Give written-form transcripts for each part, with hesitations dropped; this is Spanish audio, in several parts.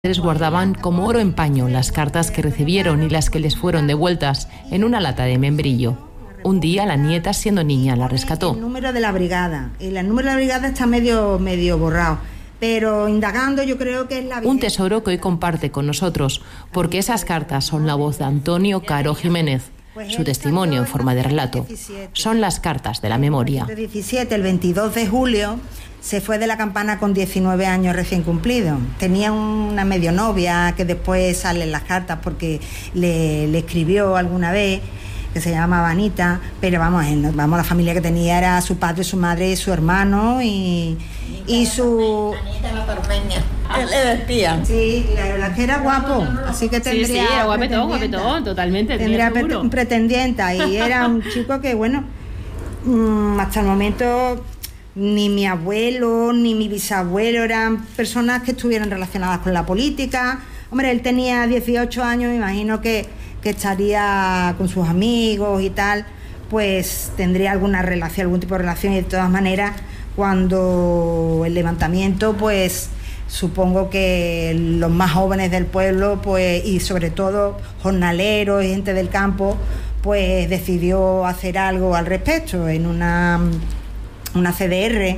Padres guardaban como oro en paño las cartas que recibieron y las que les fueron devueltas en una lata de membrillo. Un día la nieta, siendo niña, la rescató. El número de la brigada. El número de la brigada está medio borrado. Pero indagando yo creo que es la... Un tesoro que hoy comparte con nosotros, porque esas cartas son la voz de Antonio Caro Jiménez, su testimonio en forma de relato. Son las cartas de la memoria. El 17, el 22 de julio, se fue de la Campana con 19 años recién cumplidos. Tenía una medio novia que después sale en las cartas porque le escribió alguna vez, que se llamaba Anita, pero vamos, la familia que tenía era su padre, su madre, su hermano y su... Anita la Tormeña, él le decía. Sí, la verdad que era guapo, así que tendría... Sí, era guapetón, totalmente. Tendría pretendienta y era un chico que, bueno, hasta el momento... Ni mi abuelo, ni mi bisabuelo eran personas que estuvieran relacionadas con la política. Hombre, él tenía 18 años, me imagino que estaría con sus amigos y tal, pues tendría alguna relación, algún tipo de relación, y de todas maneras, cuando el levantamiento, pues supongo que los más jóvenes del pueblo, pues, y sobre todo jornaleros y gente del campo, pues decidió hacer algo al respecto en una CDR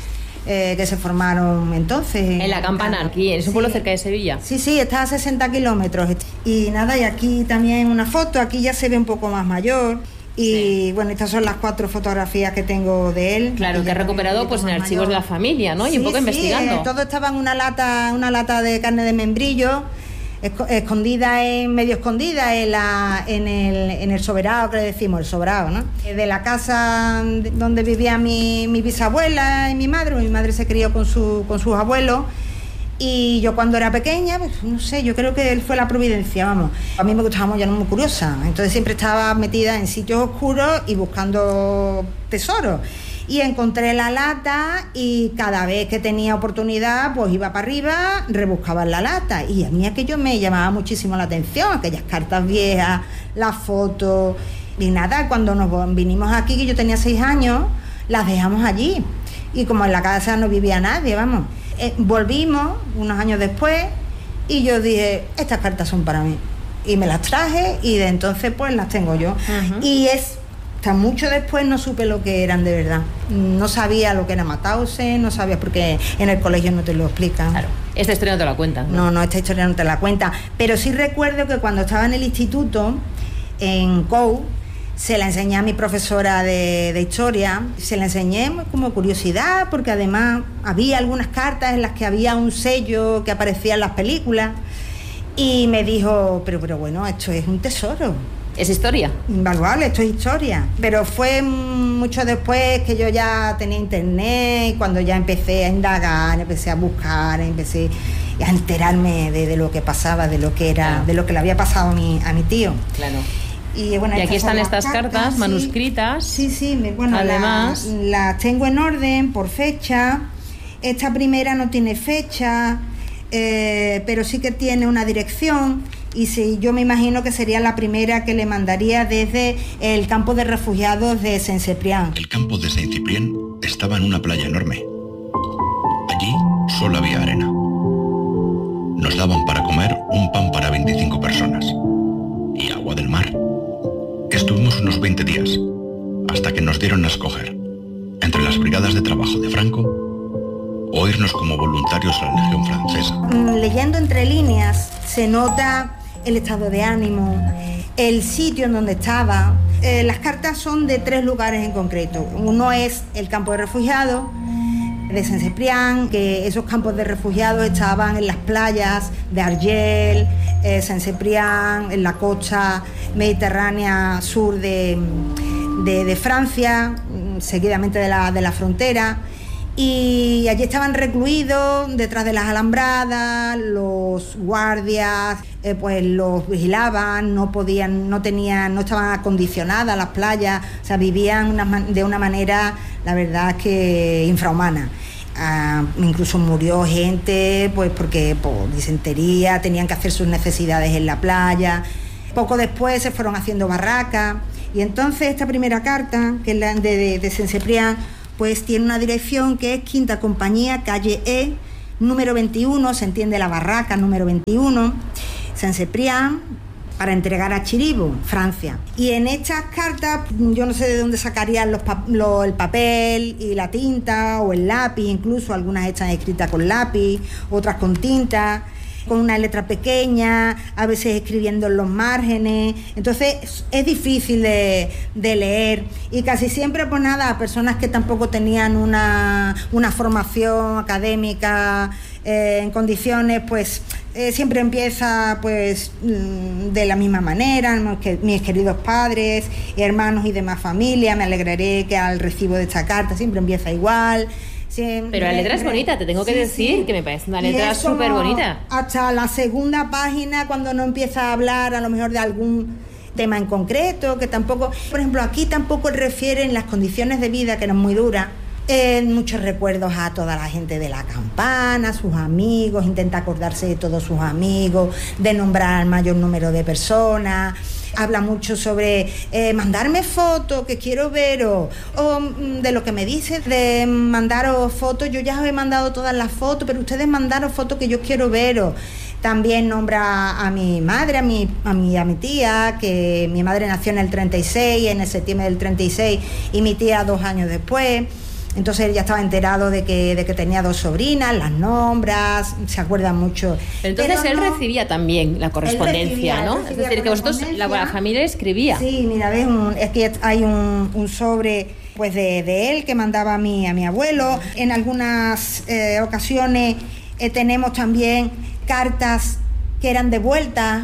que se formaron entonces. En la Campana, aquí, es un pueblo cerca de Sevilla. Sí, está a 60 kilómetros. Y nada, y aquí también una foto, aquí ya se ve un poco más mayor. Y bueno, estas son las 4 fotografías que tengo de él. Claro, que ha recuperado pues en archivos de la familia, ¿no? Y un poco investigando. Todo estaba en una lata de carne de membrillo, escondida, medio escondida en el sobrado, que le decimos, el sobrado, ¿no? De la casa donde vivía mi bisabuela y mi madre se crió con sus abuelos, y yo cuando era pequeña, pues no sé, yo creo que él fue la providencia, vamos. A mí me gustaba, yo no muy curiosa, entonces siempre estaba metida en sitios oscuros y buscando tesoros. Y encontré la lata y cada vez que tenía oportunidad pues iba para arriba, rebuscaba en la lata, y a mí aquello me llamaba muchísimo la atención, aquellas cartas viejas, las fotos. Y nada, cuando nos vinimos aquí, que yo tenía 6 años, las dejamos allí, y como en la casa no vivía nadie, vamos, volvimos unos años después y yo dije, estas cartas son para mí, y me las traje, y de entonces pues las tengo yo. Y hasta mucho después no supe lo que eran de verdad. No sabía lo que era Mauthausen, no sabía, porque en el colegio no te lo explican. Claro. Esta historia no te la cuentan, ¿no? No, esta historia no te la cuenta. Pero sí recuerdo que cuando estaba en el instituto, en COU, se la enseñé a mi profesora de historia. Se la enseñé como curiosidad, porque además había algunas cartas en las que había un sello que aparecía en las películas. Y me dijo, pero bueno, esto es un tesoro. ¿Es historia? Invaluable, esto es historia. Pero fue mucho después que yo ya tenía internet, cuando ya empecé a indagar, empecé a buscar, empecé a enterarme de lo que pasaba, de lo que era, claro, de lo que le había pasado a mi tío. Claro. Y, bueno, y aquí están estas cartas manuscritas. Sí, bueno, además las tengo en orden por fecha. Esta primera no tiene fecha, pero sí que tiene una dirección. Y sí, yo me imagino que sería la primera que le mandaría desde el campo de refugiados de Saint-Cyprien. El campo de Saint-Cyprien estaba en una playa enorme. Allí solo había arena. Nos daban para comer un pan para 25 personas y agua del mar. Estuvimos unos 20 días, hasta que nos dieron a escoger entre las brigadas de trabajo de Franco o irnos como voluntarios a la Legión Francesa. Leyendo entre líneas se nota el estado de ánimo, el sitio en donde estaba. Las cartas son de 3 lugares en concreto. Uno es el campo de refugiados de Saint-Cyprien, que esos campos de refugiados estaban en las playas de Argel, Saint-Cyprien, en la costa mediterránea sur de Francia, seguidamente de la frontera. Y allí estaban recluidos detrás de las alambradas, los guardias pues los vigilaban, no estaban acondicionadas las playas, o sea, vivían de una manera, la verdad, que infrahumana. Incluso murió gente pues porque por disentería, tenían que hacer sus necesidades en la playa. Poco después se fueron haciendo barracas, y entonces esta primera carta, que es la de Saint-Cyprien, pues tiene una dirección que es Quinta Compañía, calle E, número 21, se entiende la barraca número 21, Saint-Cyprien, para entregar a Chiribo, Francia. Y en estas cartas, yo no sé de dónde sacarían el papel y la tinta o el lápiz, incluso algunas están escritas con lápiz, otras con tinta, con una letra pequeña, a veces escribiendo en los márgenes. Entonces es difícil de leer, y casi siempre, pues nada, a personas que tampoco tenían una formación académica en condiciones, pues siempre empieza pues de la misma manera, mis queridos padres, hermanos y demás familia, me alegraré que al recibo de esta carta, siempre empieza igual. Pero la letra es bonita, te tengo que decir que me parece una letra súper bonita. Hasta la segunda página, cuando no empieza a hablar a lo mejor de algún tema en concreto, que tampoco, por ejemplo, aquí tampoco refieren las condiciones de vida, que eran muy duras. Muchos recuerdos a toda la gente de la campana, sus amigos, intenta acordarse de todos sus amigos, de nombrar al mayor número de personas. Habla mucho sobre mandarme fotos, que quiero veros, o de lo que me dice de mandaros fotos. Yo ya os he mandado todas las fotos, pero ustedes mandaros fotos que yo quiero veros. También nombra a mi madre, a mi tía, que mi madre nació en el 36, en el septiembre del 36, y mi tía 2 años después. Entonces él ya estaba enterado de que tenía 2 sobrinas, las nombras, se acuerda mucho. Entonces él recibía también la correspondencia, ¿no? Es decir, que vosotros, la familia escribía. Sí, mira, ves, es que hay un sobre pues de él que mandaba a mi abuelo. En algunas ocasiones tenemos también cartas que eran devueltas.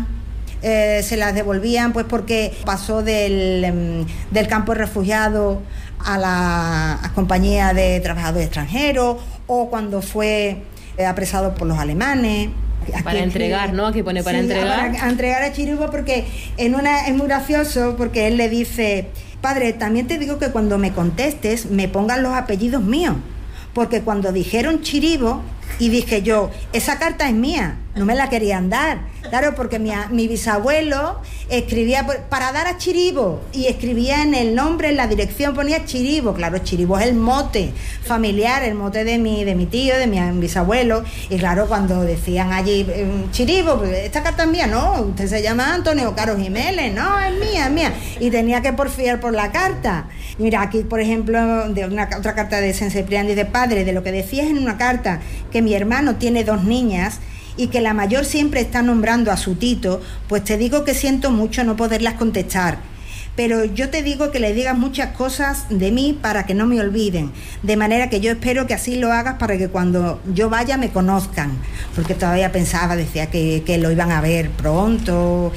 Se las devolvían pues porque pasó del campo de refugiados a la compañía de trabajadores extranjeros, o cuando fue apresado por los alemanes. Para entregar, ¿no? Aquí pone para entregar. Para entregar a Chiribo, porque es muy gracioso, porque él le dice: padre, también te digo que cuando me contestes me pongan los apellidos míos, porque cuando dijeron Chiribo y dije yo, esa carta es mía, no me la querían dar. Claro, porque mi bisabuelo escribía para dar a Chiribo, y escribía en el nombre, en la dirección ponía Chiribo. Claro, Chiribo es el mote familiar, el mote de mi tío, de mi bisabuelo. Y claro, cuando decían allí Chiribo, pues, esta carta es mía, no, usted se llama Antonio Caro Jiménez, no, es mía. Y tenía que porfiar por la carta. Mira, aquí por ejemplo, de otra carta de Saint-Cyprien, dice: padre, de lo que decías en una carta, que mi hermano tiene 2 niñas y que la mayor siempre está nombrando a su tito, pues te digo que siento mucho no poderlas contestar. Pero yo te digo que le digas muchas cosas de mí para que no me olviden, de manera que yo espero que así lo hagas para que cuando yo vaya me conozcan, porque todavía pensaba, decía que lo iban a ver pronto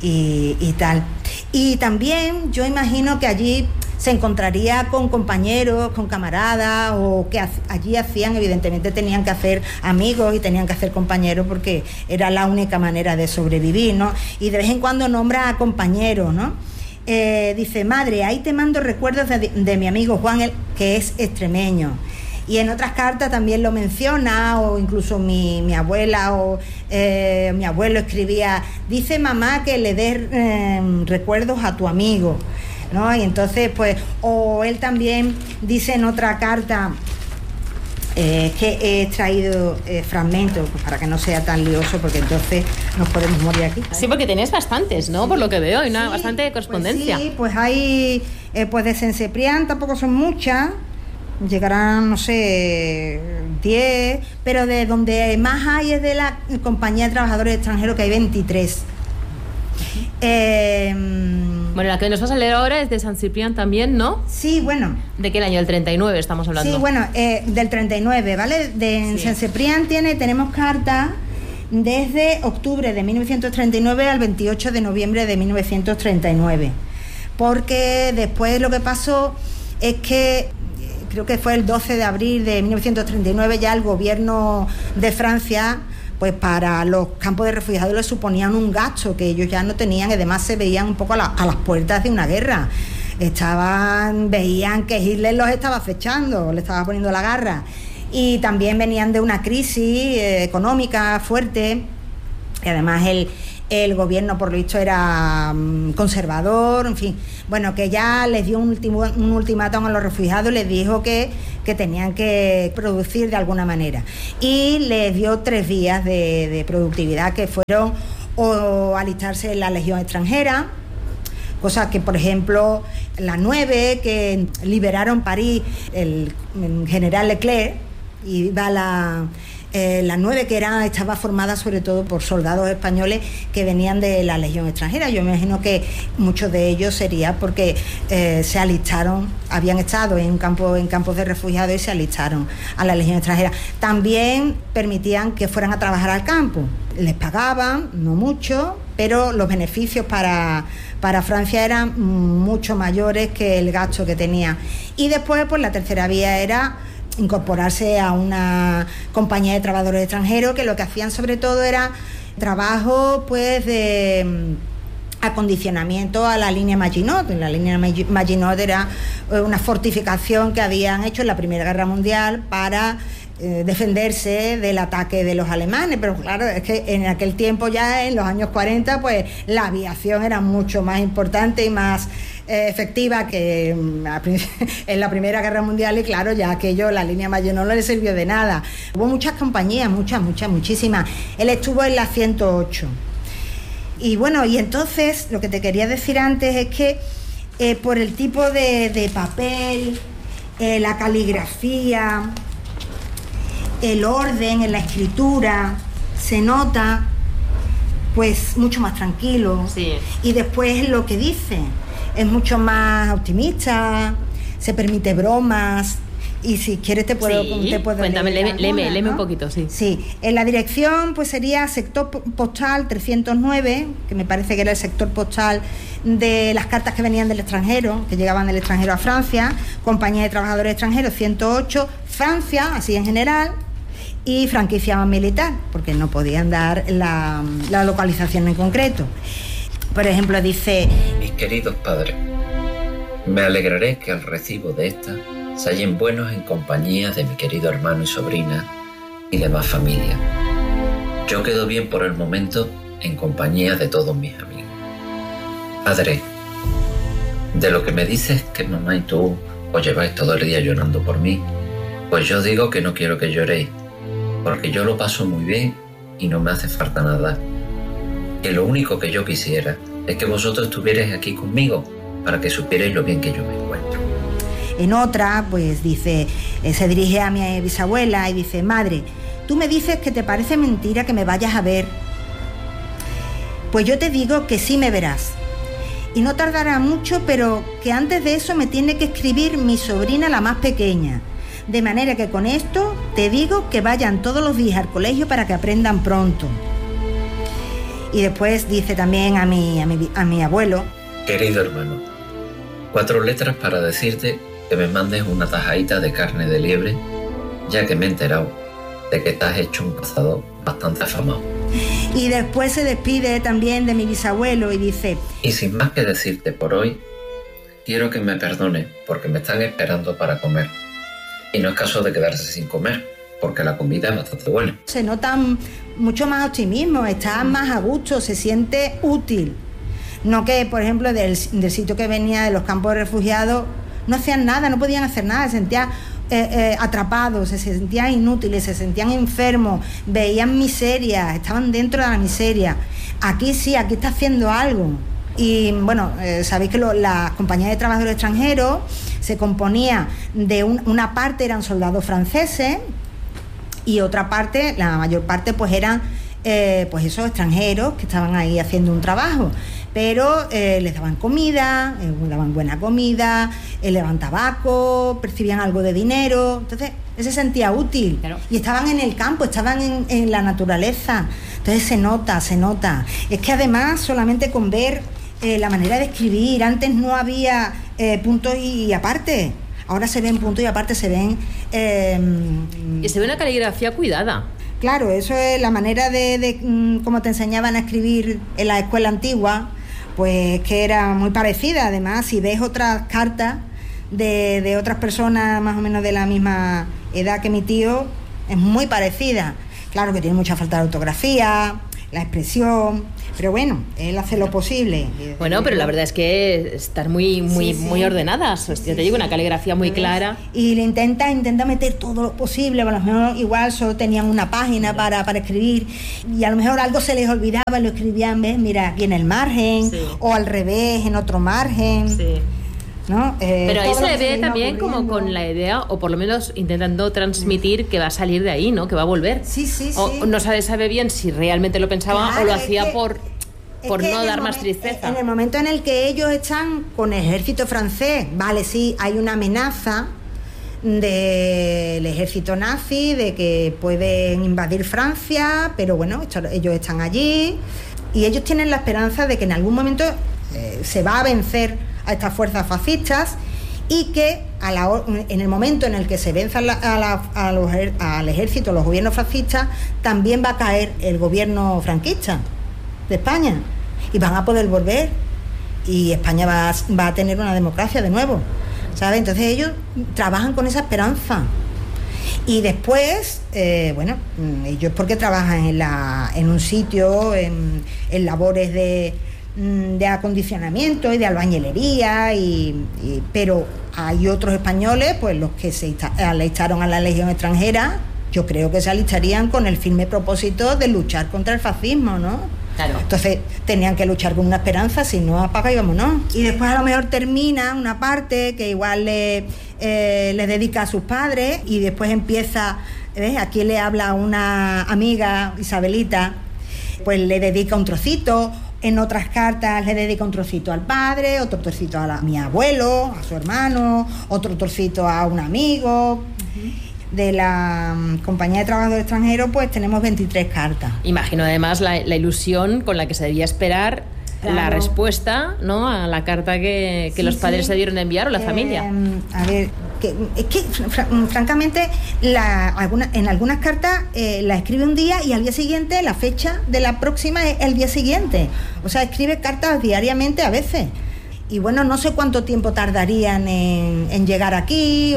y tal. Y también yo imagino que allí se encontraría con compañeros, con camaradas, o que allí evidentemente tenían que hacer amigos y tenían que hacer compañeros, porque era la única manera de sobrevivir, ¿no? Y de vez en cuando nombra a compañeros, ¿no? Dice: madre, ahí te mando recuerdos de mi amigo Juan, que es extremeño. Y en otras cartas también lo menciona, o incluso mi abuela o mi abuelo escribía: dice mamá que le des recuerdos a tu amigo, ¿no? Y entonces pues, o él también dice en otra carta, que he extraído fragmentos, pues para que no sea tan lioso, porque entonces nos podemos morir aquí. Sí, porque tenés bastantes, ¿no? Sí. Por lo que veo, hay una bastante correspondencia. Pues sí, pues hay, pues de Saint-Cyprien tampoco son muchas, llegarán, no sé, 10, pero de donde más hay es de la compañía de trabajadores extranjeros, que hay 23. Bueno, la que nos vas a leer ahora es de Saint-Cyprien también, ¿no? Sí, bueno. ¿De qué año? ¿El 39 estamos hablando? Sí, bueno, del 39, ¿vale? De Saint-Cyprien tenemos cartas desde octubre de 1939 al 28 de noviembre de 1939. Porque después lo que pasó es que, creo que fue el 12 de abril de 1939, ya el gobierno de Francia, pues para los campos de refugiados les suponían un gasto que ellos ya no tenían, y además se veían un poco a las puertas de una guerra. Veían que Hitler los estaba acechando, le estaba poniendo la garra, y también venían de una crisis económica fuerte, y además el gobierno por lo visto era conservador, en fin, bueno, que ya les dio un ultimátum a los refugiados, les dijo que tenían que producir de alguna manera y les dio 3 días de productividad, que fueron o alistarse en la Legión extranjera, cosa que, por ejemplo, la 9, que liberaron París, el general Leclerc, y va la 9, que estaba formada sobre todo por soldados españoles que venían de la Legión extranjera. Yo me imagino que muchos de ellos sería porque se alistaron, habían estado en campos de refugiados y se alistaron a la Legión extranjera. También permitían que fueran a trabajar al campo. Les pagaban, no mucho, pero los beneficios para Francia eran mucho mayores que el gasto que tenía. Y después, pues la tercera vía era incorporarse a una compañía de trabajadores extranjeros, que lo que hacían sobre todo era trabajo pues de acondicionamiento a la línea Maginot. La línea Maginot era una fortificación que habían hecho en la Primera Guerra Mundial para defenderse del ataque de los alemanes, pero claro, es que en aquel tiempo, ya en los años 40, pues la aviación era mucho más importante y más efectiva que en la Primera Guerra Mundial, y claro, ya aquello, la línea Maginot no le sirvió de nada. Hubo muchas compañías, muchísimas. Él estuvo en la 108. Y bueno, y entonces lo que te quería decir antes es que por el tipo de papel, la caligrafía, el orden en la escritura, se nota pues mucho más tranquilo. Sí. Y después lo que dice es mucho más optimista, se permite bromas, y si quieres te puedo cuéntame, léeme ¿no? Un poquito, sí. Sí, en la dirección pues sería sector postal 309, que me parece que era el sector postal de las cartas que venían del extranjero, que llegaban del extranjero a Francia, compañía de trabajadores extranjeros 108, Francia, así en general, y franquicia militar, porque no podían dar la localización en concreto. Por ejemplo, dice: mis queridos padres, me alegraré que al recibo de esta se hallen buenos en compañía de mi querido hermano y sobrina y demás familia. Yo quedo bien por el momento en compañía de todos mis amigos. Padre, de lo que me dices que mamá y tú os lleváis todo el día llorando por mí, pues yo digo que no quiero que lloréis, porque yo lo paso muy bien y no me hace falta nada. Que lo único que yo quisiera es que vosotros estuvierais aquí conmigo para que supierais lo bien que yo me encuentro. En otra, pues dice, se dirige a mi bisabuela y dice: madre, tú me dices que te parece mentira que me vayas a ver. Pues yo te digo que sí me verás. Y no tardará mucho, pero que antes de eso me tiene que escribir mi sobrina, la más pequeña. De manera que con esto te digo que vayan todos los días al colegio para que aprendan pronto. Y después dice también a mi abuelo: querido hermano, 4 letras para decirte que me mandes una tajadita de carne de liebre, ya que me he enterado de que estás hecho un cazador bastante afamado. Y después se despide también de mi bisabuelo y dice: y sin más que decirte por hoy, quiero que me perdones porque me están esperando para comer. Y no es caso de quedarse sin comer, porque la comida es bastante buena. Se nota mucho más optimismo, está más a gusto, se siente útil. No que, por ejemplo, del sitio que venía, de los campos de refugiados, no hacían nada, no podían hacer nada, se sentían atrapados, se sentían inútiles, se sentían enfermos, veían miseria, estaban dentro de la miseria. Aquí sí, aquí está haciendo algo. Y bueno, sabéis que las compañías de trabajadores extranjeros se componía de una parte eran soldados franceses y otra parte, la mayor parte, pues eran pues esos extranjeros que estaban ahí haciendo un trabajo, pero les daban comida, daban buena comida, les daban tabaco, percibían algo de dinero, entonces se sentía útil. Claro. Y estaban en el campo, estaban en la naturaleza, entonces se nota. Es que además solamente con ver la manera de escribir, antes no había puntos y aparte, ahora se ven puntos y aparte, se ven... y se ve una caligrafía cuidada. Claro, eso es la manera de como te enseñaban a escribir en la escuela antigua, pues que era muy parecida. Además, si ves otras cartas de otras personas más o menos de la misma edad que mi tío, es muy parecida. Claro que tiene mucha falta de ortografía, la expresión, pero bueno, él hace lo posible. Bueno, pero la verdad es que están muy ordenadas. Yo te digo, una caligrafía muy clara. Y le intenta meter todo lo posible. A lo mejor igual solo tenían una página para escribir, y a lo mejor algo se les olvidaba y lo escribían, ¿ves? Mira, aquí en el margen, o al revés, en otro margen. Sí. ¿No? Pero ahí se le ve también como con la idea, o por lo menos intentando transmitir que va a salir de ahí, ¿no? Que va a volver. O no sabe bien si realmente lo pensaba, o lo hacía por no dar más tristeza. En el momento en el que ellos están con el ejército francés, vale, sí, hay una amenaza del ejército nazi de que pueden invadir Francia, pero bueno, ellos están allí y ellos tienen la esperanza de que en algún momento se va a vencer a estas fuerzas fascistas, y que en el momento en el que se venzan al ejército, los gobiernos fascistas, también va a caer el gobierno franquista de España y van a poder volver, y España va a tener una democracia de nuevo, ¿sabes? Entonces ellos trabajan con esa esperanza. Y después, bueno, ellos porque trabajan en un sitio, en labores de acondicionamiento y de albañilería, pero hay otros españoles, pues los que se alistaron a la Legión extranjera, yo creo que se alistarían con el firme propósito de luchar contra el fascismo, ¿no? Claro. Entonces tenían que luchar con una esperanza, si no, apaga y vámonos. Y después a lo mejor termina una parte que igual le dedica a sus padres, y después empieza, ¿ves? Aquí le habla a una amiga, Isabelita, pues le dedica un trocito. En otras cartas le dedica un trocito al padre, otro trocito a mi abuelo, a su hermano, otro trocito a un amigo. De la Compañía de Trabajadores Extranjeros, pues tenemos 23 cartas. Imagino además la ilusión con la que se debía esperar la respuesta, ¿no?, a la carta que los padres se dieron a enviar, o la familia. A ver, francamente, en algunas cartas la escribe un día y al día siguiente, la fecha de la próxima es el día siguiente. O sea, escribe cartas diariamente a veces. Y bueno, no sé cuánto tiempo tardarían en llegar aquí,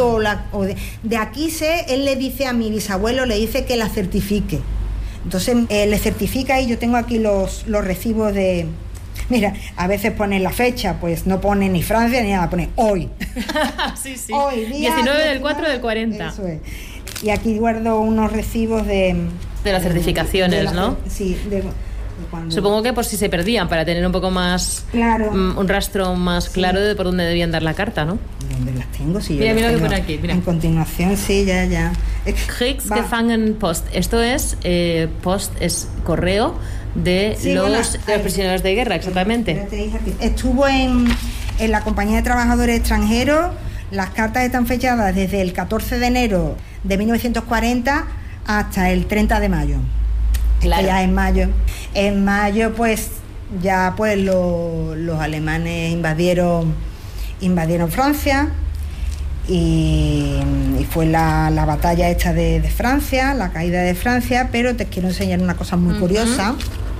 de aquí él le dice a mi bisabuelo, le dice que la certifique. Entonces le certifica, y yo tengo aquí los recibos de... Mira, a veces pone la fecha, pues no pone ni Francia ni nada, pone hoy. Sí. Hoy, día 19 del 4 del 40. Eso es. Y aquí guardo unos recibos de las certificaciones, ¿no? Sí, Supongo que por si se perdían, para tener un poco más... Claro. Un rastro más claro de por dónde debían dar la carta, ¿no? ¿Dónde las tengo? Sí, mira lo que pone aquí, mira. En continuación, sí, ya. Kriegsgefangenenpost. Esto es... post es correo de los prisioneros de guerra, exactamente. Estuvo en la Compañía de Trabajadores Extranjeros. Las cartas están fechadas desde el 14 de enero de 1940 hasta el 30 de mayo. Claro. Ya en mayo. En mayo, pues, ya pues los alemanes invadieron Francia, y fue la batalla esta de Francia, la caída de Francia. Pero te quiero enseñar una cosa muy curiosa,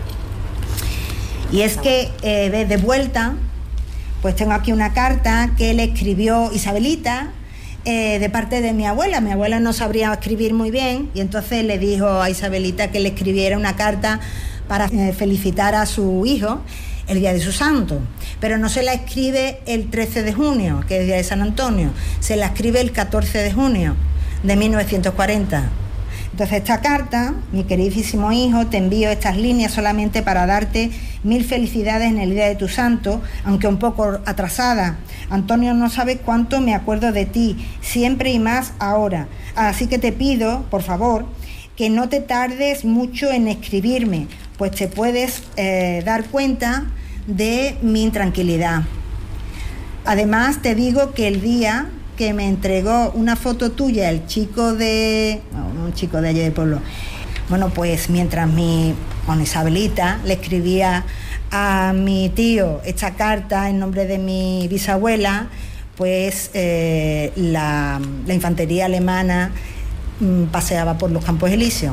y es que de vuelta, pues tengo aquí una carta que le escribió Isabelita, de parte de mi abuela. Mi abuela no sabría escribir muy bien, y entonces le dijo a Isabelita que le escribiera una carta para felicitar a su hijo el día de su santo. Pero no se la escribe el 13 de junio, que es el día de San Antonio, se la escribe el 14 de junio de 1940. Entonces, esta carta: mi queridísimo hijo, te envío estas líneas solamente para darte 1000 felicidades en el día de tu santo, aunque un poco atrasada. Antonio no sabe cuánto me acuerdo de ti, siempre y más ahora. Así que te pido, por favor, que no te tardes mucho en escribirme, pues te puedes dar cuenta de mi intranquilidad. Además, te digo que el día que me entregó una foto tuya, un chico de allí del pueblo, bueno, pues mientras con Isabelita le escribía a mi tío esta carta en nombre de mi bisabuela, pues la infantería alemana paseaba por los Campos Elíseos.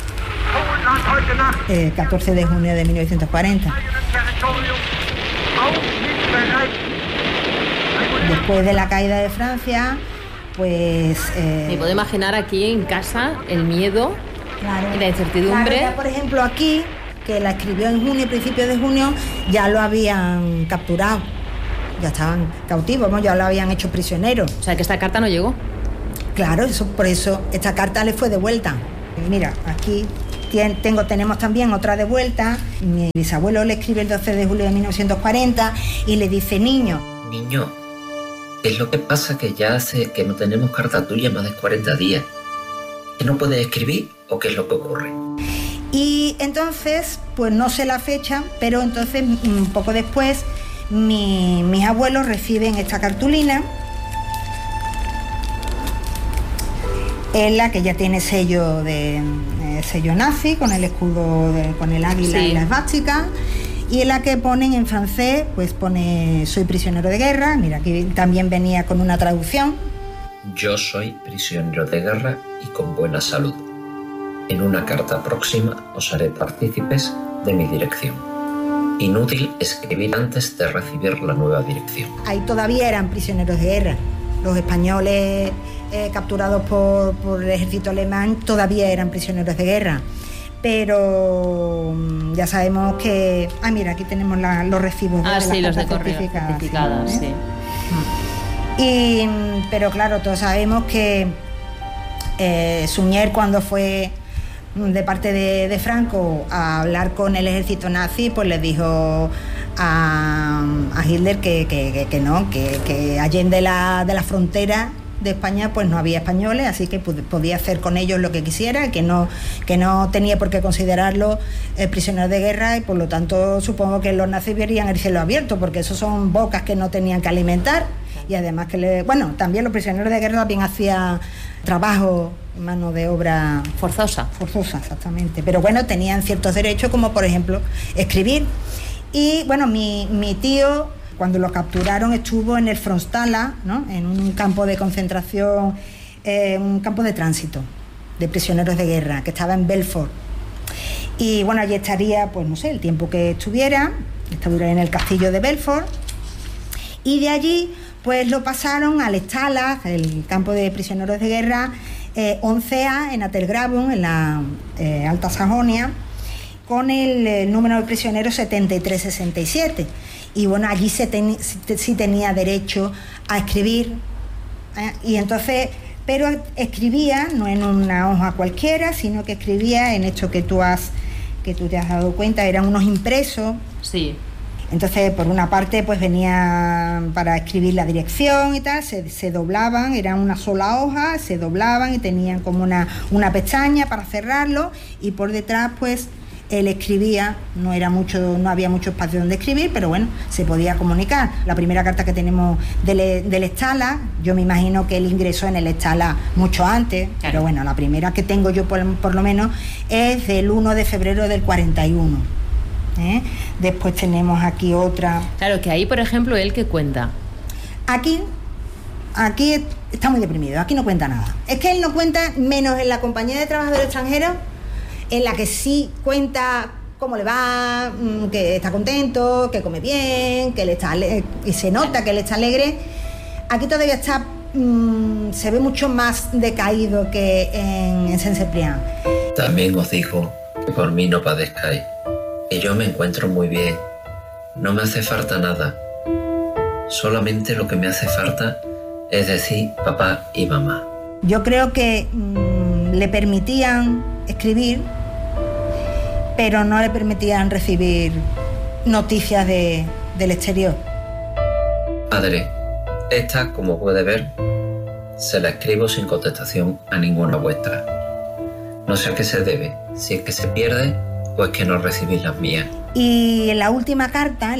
14 de junio de 1940. Después de la caída de Francia, pues... Me puedo imaginar aquí en casa el miedo, claro, y la incertidumbre. Claro, ya, por ejemplo, aquí que la escribió en junio, principios de junio, ya lo habían capturado, ya estaban cautivos, ¿no? Ya lo habían hecho prisionero. O sea, que esta carta no llegó. Claro, por eso esta carta le fue devuelta. Mira, aquí tenemos también otra de vuelta. Mi bisabuelo le escribe el 12 de julio de 1940 y le dice: Niño, ¿qué es lo que pasa que ya hace que no tenemos carta tuya más de 40 días? ¿Que no puedes escribir o qué es lo que ocurre? Y entonces, pues no sé la fecha, pero entonces un poco después mis abuelos reciben esta cartulina, en la que ya tiene sello nazi, con el escudo, con el águila y la esvástica, y en la que ponen en francés, pues pone: soy prisionero de guerra. Mira, aquí también venía con una traducción. Yo soy prisionero de guerra y con buena salud. En una carta próxima os haré partícipes de mi dirección. Inútil escribir antes de recibir la nueva dirección. Ahí todavía eran prisioneros de guerra. Los españoles capturados por el ejército alemán todavía eran prisioneros de guerra. Pero ya sabemos que... mira, aquí tenemos los recibos de las cartas certificadas. Sí. Pero claro, todos sabemos que Suñer, cuando fue de parte de Franco a hablar con el ejército nazi, pues le dijo a Hitler que allende la frontera de España pues no había españoles, así que podía hacer con ellos lo que quisiera, que no tenía por qué considerarlos prisioneros de guerra, y por lo tanto supongo que los nazis verían el cielo abierto, porque esos son bocas que no tenían que alimentar, y además también los prisioneros de guerra también hacían trabajo, mano de obra forzosa, exactamente, pero bueno, tenían ciertos derechos, como por ejemplo escribir. Y bueno, mi tío, cuando lo capturaron, estuvo en el Frontstala, ¿no? En un campo de concentración, un campo de tránsito de prisioneros de guerra, que estaba en Belfort. Y bueno, allí estaría, pues no sé, el tiempo que estuviera en el castillo de Belfort. Y de allí, pues lo pasaron al Stalag, el campo de prisioneros de guerra 11A, en Atelgraven, en la Alta Sajonia, con el número de prisioneros 7367. Y bueno, allí sí tenía derecho a escribir, y entonces, pero escribía no en una hoja cualquiera, sino que escribía en esto que tú te has dado cuenta, eran unos impresos. Sí. Entonces, por una parte, pues venía para escribir la dirección y tal, se doblaban, eran una sola hoja, se doblaban y tenían como una pestaña para cerrarlo, y por detrás, pues él escribía, no había mucho espacio donde escribir, pero bueno, se podía comunicar. La primera carta que tenemos del Stalag, yo me imagino que él ingresó en el Stalag mucho antes, claro. Pero bueno, la primera que tengo yo por lo menos es del 1 de febrero del 41. Después tenemos aquí otra. Claro, que ahí, por ejemplo, él que cuenta. Aquí está muy deprimido, aquí no cuenta nada. Es que él no cuenta, menos en la Compañía de Trabajadores Extranjeros, en la que sí cuenta cómo le va, que está contento, que come bien, que y se nota que él está alegre. Aquí todavía está, se ve mucho más decaído que en Saint-Cyprien. También os digo que por mí no padezcáis, que yo me encuentro muy bien, no me hace falta nada. Solamente lo que me hace falta es decir papá y mamá. Yo creo que le permitían escribir, pero no le permitían recibir noticias del exterior. Padre, esta, como puede ver, se la escribo sin contestación a ninguna vuestra. No sé a qué se debe, si es que se pierde o es que no recibís las mías. Y en la última carta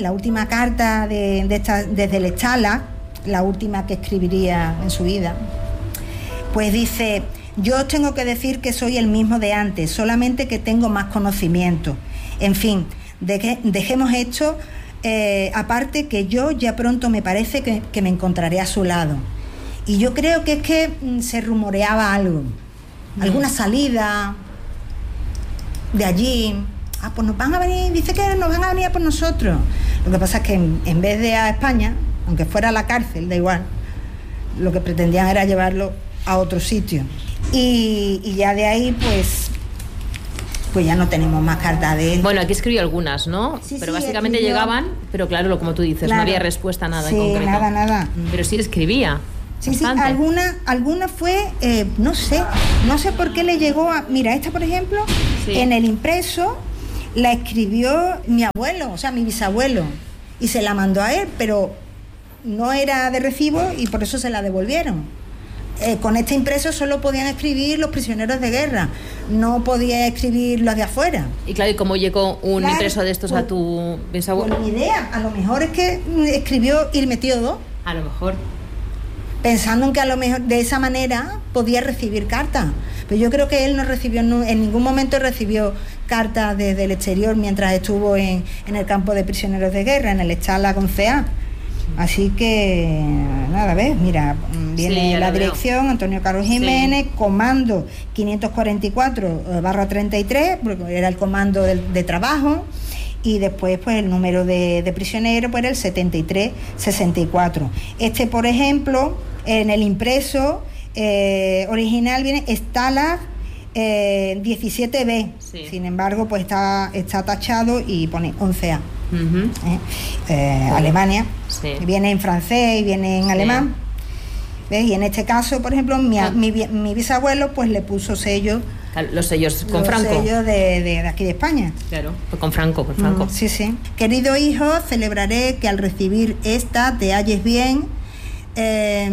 desde el Stalag, la última que escribiría en su vida, pues dice: yo os tengo que decir que soy el mismo de antes, solamente que tengo más conocimiento. En fin, dejemos esto aparte, que yo ya pronto me parece que me encontraré a su lado. Y yo creo que es que se rumoreaba algo, alguna salida de allí. Pues nos van a venir, dice que nos van a venir a por nosotros. Lo que pasa es que en vez de a España, aunque fuera a la cárcel, da igual, lo que pretendían era llevarlo a otro sitio. Y ya de ahí, pues pues ya no tenemos más cartas de él. Bueno, aquí escribió algunas, ¿no? Sí, pero sí, básicamente escribió... llegaban, pero claro, como tú dices, claro. no había respuesta a nada sí, en concreto. nada. Pero sí escribía. Sí, alguna fue, no sé por qué le llegó a... Mira, esta por ejemplo, sí. En el impreso la escribió mi abuelo, o sea, mi bisabuelo, y se la mandó a él, pero no era de recibo y por eso se la devolvieron. Con este impreso solo podían escribir los prisioneros de guerra, no podía escribir los de afuera. Y claro, ¿y cómo llegó un impreso de estos a tu bisabuelo? Pues ni idea, a lo mejor es que escribió y metió 2. A lo mejor. Pensando en que a lo mejor de esa manera podía recibir cartas. Pero yo creo que él no recibió, en ningún momento recibió cartas desde el exterior mientras estuvo en el campo de prisioneros de guerra, en el Echala con CA. Así que, nada, ¿ves? Mira, viene la dirección, Antonio Caro Jiménez, comando 544/33, porque era el comando de trabajo, y después pues el número de prisioneros pues era el 7364. Este, por ejemplo, en el impreso original viene Stalag 17B, sí. Sin embargo pues está tachado y pone 11A. Uh-huh. Alemania, sí. Viene en francés y viene en alemán, ¿ves? Y en este caso, por ejemplo, mi bisabuelo pues le puso sellos. Los sellos con Franco. Los sellos de aquí de España. Claro, pues con Franco. Sí. Querido hijo, celebraré que al recibir esta te halles bien. Es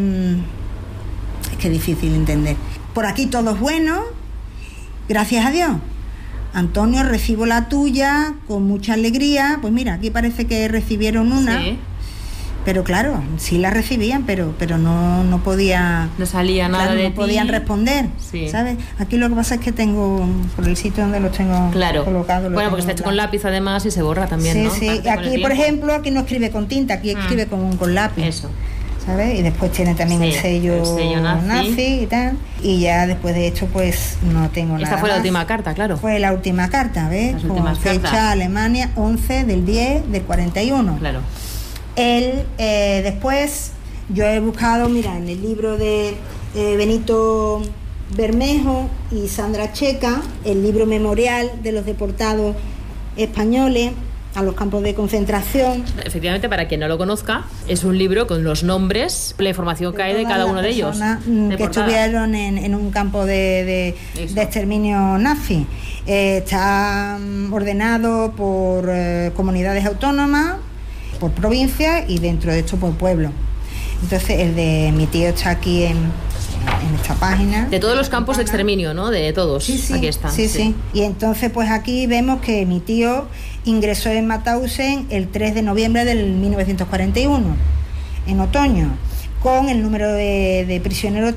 que es difícil entender. Por aquí todo es bueno, gracias a Dios. Antonio, recibo la tuya con mucha alegría. Pues mira, aquí parece que recibieron una. Sí. Pero claro, sí la recibían, pero no podía... No salía nada de ti. No podían responder, sí. ¿Sabes? Aquí lo que pasa es que tengo, por el sitio donde los tengo colocados... Bueno, porque está hecho con lápiz además y se borra también, sí, ¿no? Sí, aquí, por ejemplo, aquí no escribe con tinta, aquí escribe con lápiz. Eso. ¿Sabes? Y después tiene también el sello nazi y tal. Y ya después de hecho, pues no tengo nada. Esta fue más. La última carta, claro. Fue la última carta, ¿ves? Con fecha cartas. Alemania 11 del 10 del 41. Claro. Él, después, yo he buscado, mira, en el libro de Benito Bermejo y Sandra Checa, el libro memorial de los deportados españoles a los campos de concentración. Efectivamente, para quien no lo conozca, es un libro con los nombres, la información que hay de cada uno de ellos. Que estuvieron en un campo de exterminio nazi. Está ordenado por comunidades autónomas, por provincias y dentro de esto por pueblos. Entonces el de mi tío está aquí en esta página. De todos los campos de exterminio, ¿no? De todos. Sí. Aquí está. Sí. Y entonces pues aquí vemos que mi tío ingresó en Mauthausen el 3 de noviembre del 1941, en otoño, con el número de prisionero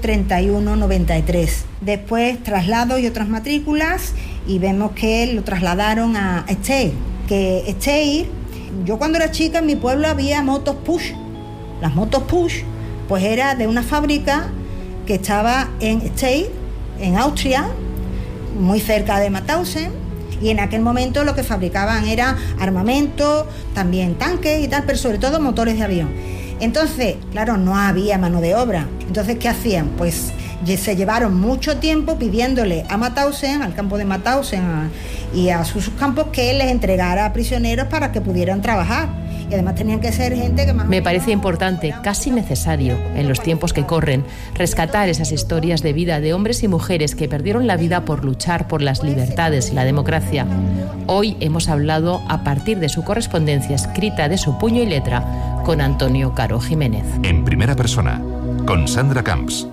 3193. Después traslado y otras matrículas y vemos que lo trasladaron a Steyr. Que Steyr, yo cuando era chica en mi pueblo había motos push. Las motos push pues era de una fábrica que estaba en Steyr, en Austria, muy cerca de Mauthausen, y en aquel momento lo que fabricaban era armamento, también tanques y tal, pero sobre todo motores de avión. Entonces, claro, no había mano de obra. Entonces, ¿qué hacían? Pues se llevaron mucho tiempo pidiéndole a Mauthausen, al campo de Mauthausen y a sus campos, que les entregara prisioneros para que pudieran trabajar. Y además tenían que ser gente que más... Me parece importante, casi necesario, en los tiempos que corren, rescatar esas historias de vida de hombres y mujeres que perdieron la vida por luchar por las libertades y la democracia. Hoy hemos hablado a partir de su correspondencia escrita de su puño y letra con Antonio Caro Jiménez. En primera persona, con Sandra Camps.